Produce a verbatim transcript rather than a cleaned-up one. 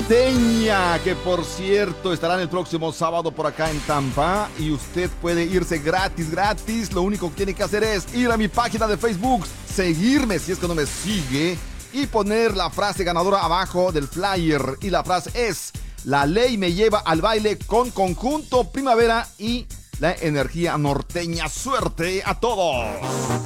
Norteña, que por cierto estarán el próximo sábado por acá en Tampa y usted puede irse gratis, gratis. Lo único que tiene que hacer es ir a mi página de Facebook, seguirme si es que no me sigue y poner la frase ganadora abajo del flyer. Y la frase es: la ley me lleva al baile con Conjunto Primavera y la energía norteña. Suerte a todos.